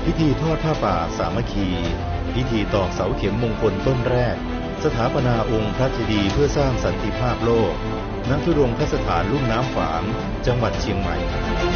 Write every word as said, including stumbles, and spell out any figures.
พิธีทอดผ้าป่าสามัคคี พิธีตอกเสาเข็มมงคลต้นแรก สถาปนาองค์พระเจดีย์เพื่อสร้างสันติภาพโลก ณ ธุดงคสถานลุ่มน้ำฝาง จังหวัดเชียงใหม่